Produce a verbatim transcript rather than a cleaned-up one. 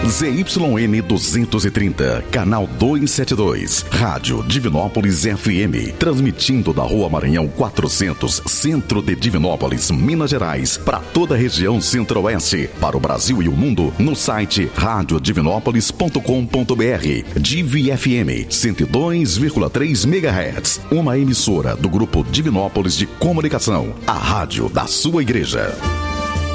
Z Y N duzentos e trinta, canal duzentos e setenta e dois, Rádio Divinópolis F M, transmitindo da Rua Maranhão quatrocentos, centro de Divinópolis, Minas Gerais, para toda a região centro-oeste, para o Brasil e o mundo, no site rádio divinópolis ponto com ponto b r. Divi F M cento e dois vírgula três megahertz, uma emissora do Grupo Divinópolis de Comunicação, a rádio da sua igreja.